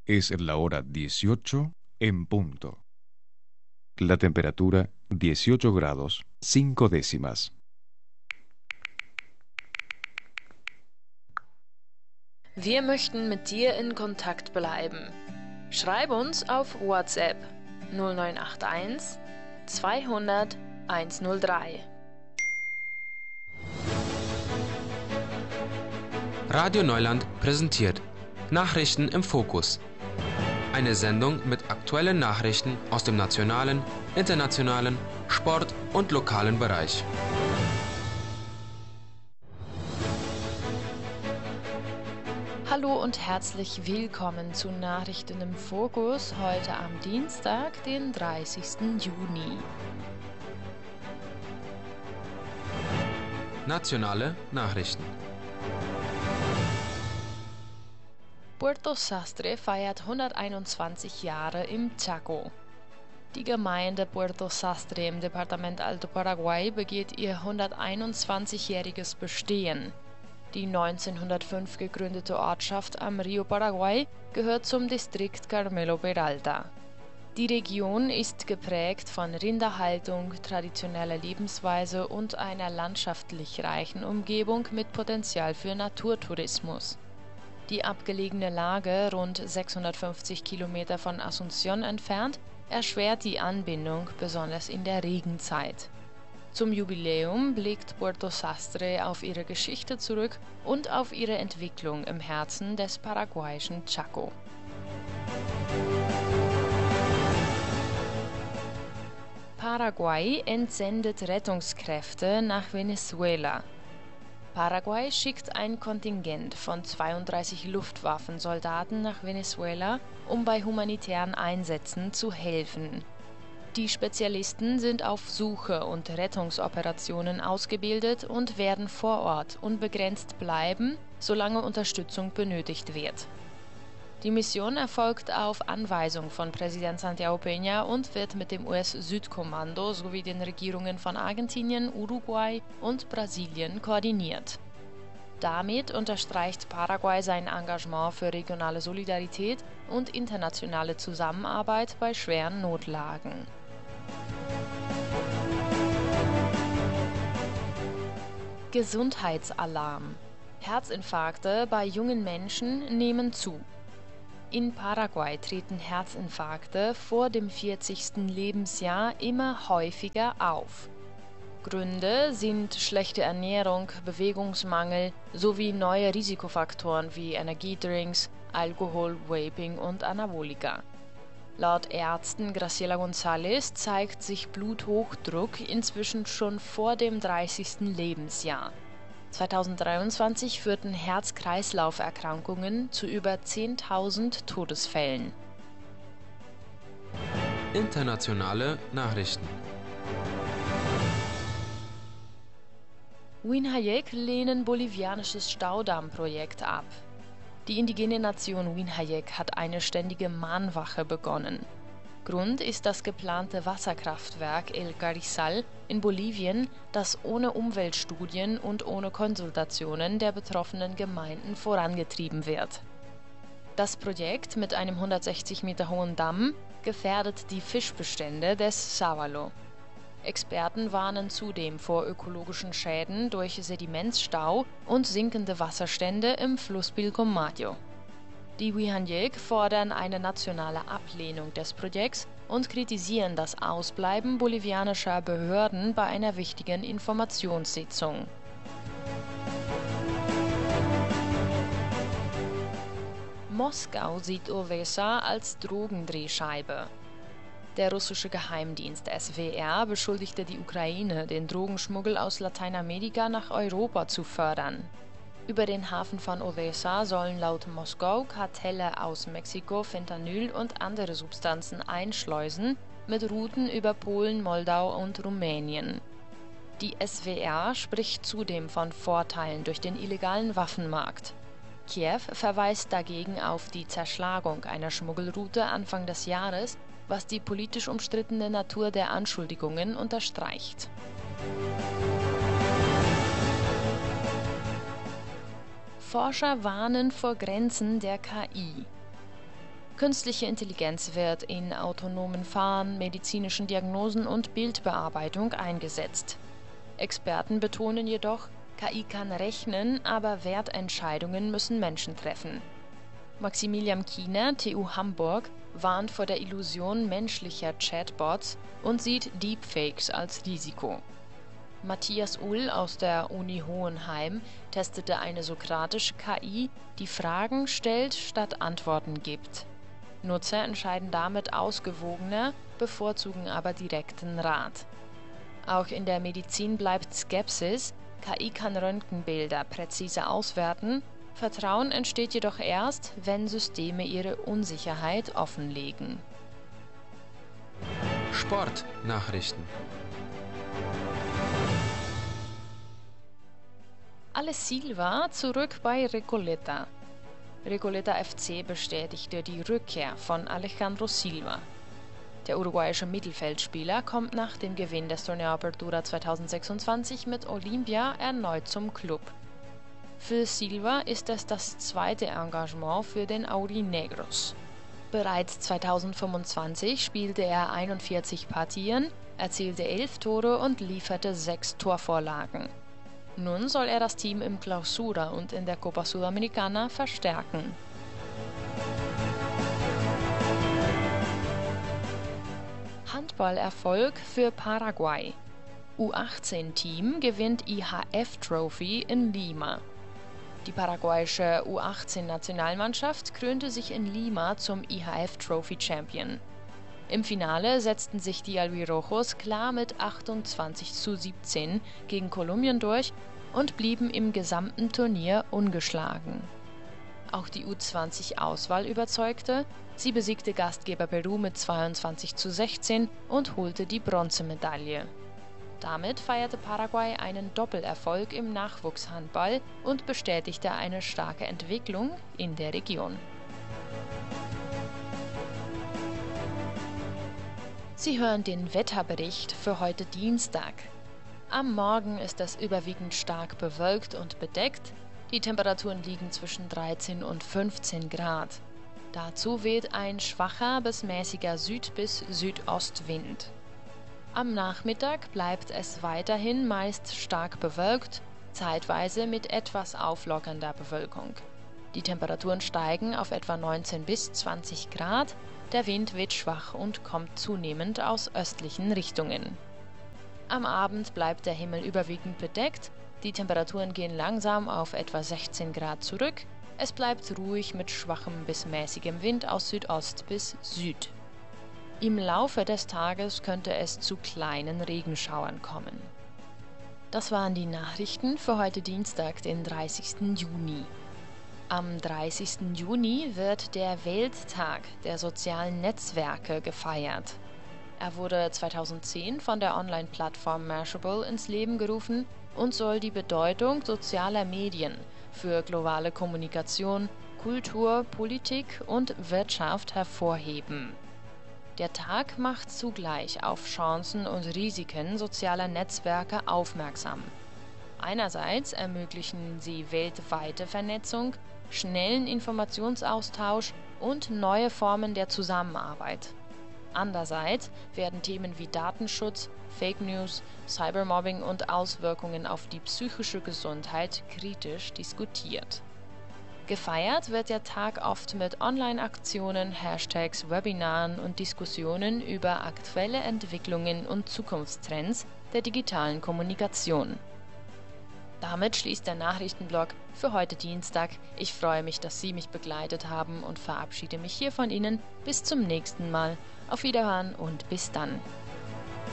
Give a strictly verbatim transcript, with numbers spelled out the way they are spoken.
Es la hora dieciocho en punto. La temperatura dieciocho grados cinco décimas. Wir möchten mit dir in Kontakt bleiben. Schreib uns auf WhatsApp null neun acht eins zweihundert hundertdrei. Radio Neuland präsentiert Nachrichten im Fokus. Eine Sendung mit aktuellen Nachrichten aus dem nationalen, internationalen, Sport- und lokalen Bereich. Hallo und herzlich willkommen zu Nachrichten im Fokus heute am Dienstag, den dreißigsten Juni. Nationale Nachrichten. Puerto Sastre feiert hunderteinundzwanzig Jahre im Chaco. Die Gemeinde Puerto Sastre im Departement Alto Paraguay begeht ihr hunderteinundzwanzigjähriges Bestehen. Die neunzehnhundertfünf gegründete Ortschaft am Rio Paraguay gehört zum Distrikt Carmelo Peralta. Die Region ist geprägt von Rinderhaltung, traditioneller Lebensweise und einer landschaftlich reichen Umgebung mit Potenzial für Naturtourismus. Die abgelegene Lage, rund sechshundertfünfzig Kilometer von Asunción entfernt, erschwert die Anbindung, besonders in der Regenzeit. Zum Jubiläum blickt Puerto Sastre auf ihre Geschichte zurück und auf ihre Entwicklung im Herzen des paraguayischen Chaco. Paraguay entsendet Rettungskräfte nach Venezuela. Paraguay schickt ein Kontingent von zweiunddreißig Luftwaffensoldaten nach Venezuela, um bei humanitären Einsätzen zu helfen. Die Spezialisten sind auf Suche- und Rettungsoperationen ausgebildet und werden vor Ort unbegrenzt bleiben, solange Unterstützung benötigt wird. Die Mission erfolgt auf Anweisung von Präsident Santiago Peña und wird mit dem U S-Südkommando sowie den Regierungen von Argentinien, Uruguay und Brasilien koordiniert. Damit unterstreicht Paraguay sein Engagement für regionale Solidarität und internationale Zusammenarbeit bei schweren Notlagen. Gesundheitsalarm. Herzinfarkte bei jungen Menschen nehmen zu. In Paraguay treten Herzinfarkte vor dem vierzigsten Lebensjahr immer häufiger auf. Gründe sind schlechte Ernährung, Bewegungsmangel sowie neue Risikofaktoren wie Energiedrinks, Alkohol, Vaping und Anabolika. Laut Ärzten Graciela González zeigt sich Bluthochdruck inzwischen schon vor dem dreißigsten Lebensjahr. zweitausenddreiundzwanzig führten Herz-Kreislauf-Erkrankungen zu über zehntausend Todesfällen. Internationale Nachrichten. Winhayek lehnen bolivianisches Staudammprojekt ab. Die indigene Nation Winhayek hat eine ständige Mahnwache begonnen. Grund ist das geplante Wasserkraftwerk El Carrizal in Bolivien, das ohne Umweltstudien und ohne Konsultationen der betroffenen Gemeinden vorangetrieben wird. Das Projekt mit einem hundertsechzig Meter hohen Damm gefährdet die Fischbestände des Sábalo. Experten warnen zudem vor ökologischen Schäden durch Sedimentsstau und sinkende Wasserstände im Fluss Pilcomayo. Die Winhayek fordern eine nationale Ablehnung des Projekts und kritisieren das Ausbleiben bolivianischer Behörden bei einer wichtigen Informationssitzung. Moskau sieht Odessa als Drogendrehscheibe. Der russische Geheimdienst S W R beschuldigte die Ukraine, den Drogenschmuggel aus Lateinamerika nach Europa zu fördern. Über den Hafen von Odessa sollen laut Moskau Kartelle aus Mexiko Fentanyl und andere Substanzen einschleusen, mit Routen über Polen, Moldau und Rumänien. Die S W R spricht zudem von Vorteilen durch den illegalen Waffenmarkt. Kiew verweist dagegen auf die Zerschlagung einer Schmuggelroute Anfang des Jahres, was die politisch umstrittene Natur der Anschuldigungen unterstreicht. Forscher warnen vor Grenzen der K I. Künstliche Intelligenz wird in autonomen Fahren, medizinischen Diagnosen und Bildbearbeitung eingesetzt. Experten betonen jedoch, K I kann rechnen, aber Wertentscheidungen müssen Menschen treffen. Maximilian Kiener, T U Hamburg, warnt vor der Illusion menschlicher Chatbots und sieht Deepfakes als Risiko. Matthias Uhl aus der Uni Hohenheim testete eine sokratische K I, die Fragen stellt statt Antworten gibt. Nutzer entscheiden damit ausgewogener, bevorzugen aber direkten Rat. Auch in der Medizin bleibt Skepsis, K I kann Röntgenbilder präzise auswerten, Vertrauen entsteht jedoch erst, wenn Systeme ihre Unsicherheit offenlegen. Sportnachrichten. Ale Silva zurück bei Recoleta. Recoleta F C bestätigte die Rückkehr von Alejandro Silva. Der uruguayische Mittelfeldspieler kommt nach dem Gewinn des Torneo Apertura zweitausendsechsundzwanzig mit Olimpia erneut zum Club. Für Silva ist es das zweite Engagement für den Aurinegros. Bereits zweitausendfünfundzwanzig spielte er einundvierzig Partien, erzielte elf Tore und lieferte sechs Torvorlagen. Nun soll er das Team im Clausura und in der Copa Sudamericana verstärken. Handballerfolg für Paraguay. U achtzehn Team gewinnt I H F-Trophy in Lima. Die paraguayische U achtzehn Nationalmannschaft krönte sich in Lima zum I H F-Trophy Champion. Im Finale setzten sich die Albirrojos klar mit achtundzwanzig zu siebzehn gegen Kolumbien durch und blieben im gesamten Turnier ungeschlagen. Auch die U zwanzig-Auswahl überzeugte, sie besiegte Gastgeber Peru mit zweiundzwanzig zu sechzehn und holte die Bronzemedaille. Damit feierte Paraguay einen Doppelerfolg im Nachwuchshandball und bestätigte eine starke Entwicklung in der Region. Sie hören den Wetterbericht für heute Dienstag. Am Morgen ist es überwiegend stark bewölkt und bedeckt. Die Temperaturen liegen zwischen dreizehn und fünfzehn Grad. Dazu weht ein schwacher bis mäßiger Süd- bis Südostwind. Am Nachmittag bleibt es weiterhin meist stark bewölkt, zeitweise mit etwas auflockernder Bewölkung. Die Temperaturen steigen auf etwa neunzehn bis zwanzig Grad, der Wind weht schwach und kommt zunehmend aus östlichen Richtungen. Am Abend bleibt der Himmel überwiegend bedeckt, die Temperaturen gehen langsam auf etwa sechzehn Grad zurück, es bleibt ruhig mit schwachem bis mäßigem Wind aus Südost bis Süd. Im Laufe des Tages könnte es zu kleinen Regenschauern kommen. Das waren die Nachrichten für heute Dienstag, den dreißigsten Juni. Am dreißigsten Juni wird der Welttag der sozialen Netzwerke gefeiert. Er wurde zweitausendzehn von der Online-Plattform Mashable ins Leben gerufen und soll die Bedeutung sozialer Medien für globale Kommunikation, Kultur, Politik und Wirtschaft hervorheben. Der Tag macht zugleich auf Chancen und Risiken sozialer Netzwerke aufmerksam. Einerseits ermöglichen sie weltweite Vernetzung, schnellen Informationsaustausch und neue Formen der Zusammenarbeit. Andererseits werden Themen wie Datenschutz, Fake News, Cybermobbing und Auswirkungen auf die psychische Gesundheit kritisch diskutiert. Gefeiert wird der Tag oft mit Online-Aktionen, Hashtags, Webinaren und Diskussionen über aktuelle Entwicklungen und Zukunftstrends der digitalen Kommunikation. Damit schließt der Nachrichtenblock für heute Dienstag. Ich freue mich, dass Sie mich begleitet haben und verabschiede mich hier von Ihnen. Bis zum nächsten Mal. Auf Wiederhören und bis dann.